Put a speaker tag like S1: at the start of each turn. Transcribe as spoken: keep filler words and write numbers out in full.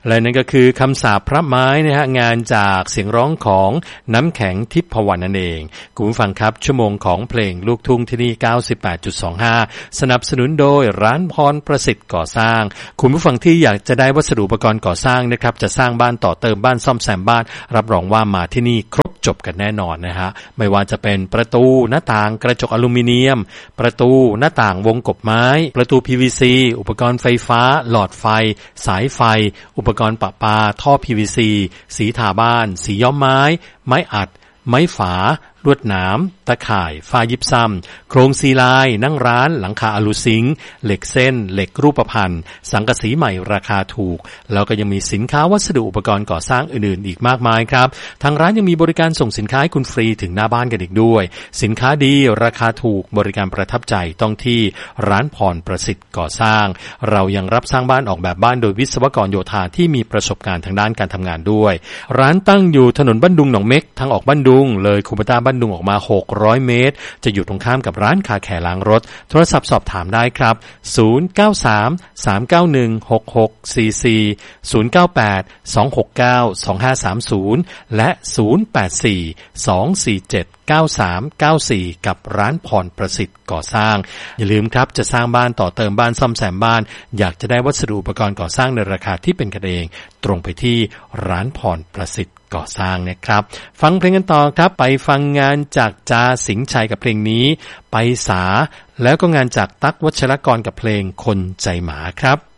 S1: และนั่นก็คือคำสาปพระไม้นะฮะงานจากเสียงร้องของน้ำแข็งทิพวรรณนั่นเองคุณผู้ฟังครับชั่วโมงของเพลงลูกทุ่งที่นี่ เก้าสิบแปดจุดสองห้า สนับสนุนโดยร้านพรประสิทธิ์ก่อสร้างคุณผู้ฟังที่อยากจะได้วัสดุอุปกรณ์ก่อสร้างนะครับจะสร้างบ้านต่อเติมบ้านซ่อมแซมบ้านรับรองว่ามาที่นี่ครบจบกันแน่นอนนะฮะไม่ว่าจะเป็นประตูหน้าต่างกระจกอลูมิเนียมประตูหน้าต่างวงกบไม้ประตู พี วี ซี อุปกรณ์ไฟฟ้าหลอดไฟสายไฟอุปกรณ์ประปาท่อ พี วี ซี สีทาบ้านสีย้อมไม้ไม้อัดไม้ฝาลวดหนามตะข่ายฝ้ายิบซ้ำโครงซีลายนั่งร้านหลังคาอลูซิงค์เหล็กเส้นเหล็กรูปพรรณสังกะสีใหม่ราคาถูกแล้วก็ยังมีสินค้าวัสดุอุปกรณ์ก่อสร้างอื่นๆอีกมากมายครับทางร้านยังมีบริการส่งสินค้าให้คุณฟรีถึงหน้าบ้านกันอีกด้วยสินค้าดีราคาถูกบริการประทับใจต้องที่ร้านพรประสิทธิ์ก่อสร้างเรายังรับสร้างบ้านออกแบบบ้านโดยวิศวกรโยธาที่มีประสบการณ์ทางด้านการทำงานด้วยร้านตั้งอยู่ถนนบ้านดุงหนองเม็กทางออกบ้านดุงเลยคูปต้าบ้านดุงออกมาหกร้อยเมตรจะอยู่ตรงข้ามกับร้านคาแคร์ล้างรถโทรศัพท์สอบถามได้ครับศูนย์ เก้า สาม สาม เก้า หนึ่ง หก หก สี่ สี่ ศูนย์ เก้า แปด สอง หก เก้า สอง ห้า สาม ศูนย์และศูนย์ แปด สี่ สอง สี่ เจ็ด เก้า สาม เก้า สี่กับร้านพรประสิทธิ์ก่อสร้างอย่าลืมครับจะสร้างบ้านต่อเติมบ้านซ่อมแซมบ้านอยากจะได้วัสดุอุปกรณ์ก่อสร้างในราคาที่เป็นกันเองตรงไปที่ร้านพรประสิทธิ์ก่อสร้างนะครับฟังเพลงกันต่อครับไปฟังงานจากจาสิงห์ชัยกับเพลงนี้ไปสาแล้วก็งานจากตั๊กวัชรกรกับเพลงคนใจหมาครับ